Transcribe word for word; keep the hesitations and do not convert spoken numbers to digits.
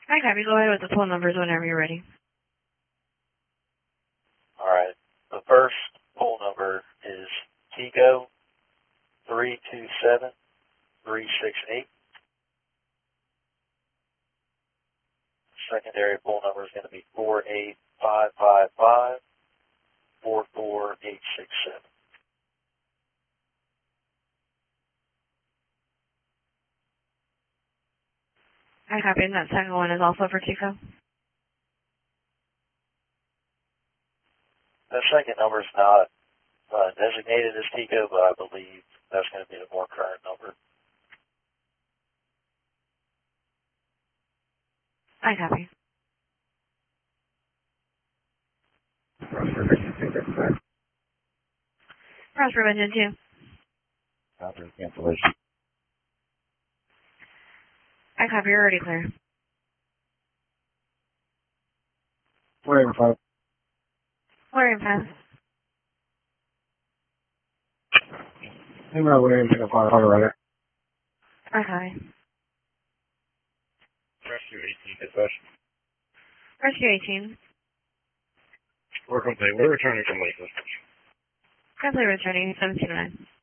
Hi, Gabby. Go ahead with the phone numbers whenever you're ready. All right. The first poll number is Tico three two seven three six eight. Secondary poll number is going to be four eight five five five four four eight six seven. Hi, Gabby. And that second one is also for Tico. The second number is not uh, designated as Tico, but I believe that's going to be the more current number. Hi, Gabby. Cross prevention two. After cancellation. Hi, Gabby. You're already clear. Whatever, five. We're in pass. I'm not going to take a firefighter. Okay. Rescue eighteen, dispatch. Rescue eighteen. We're complete. We're returning from Lakeland. Simply returning seventeen oh nine.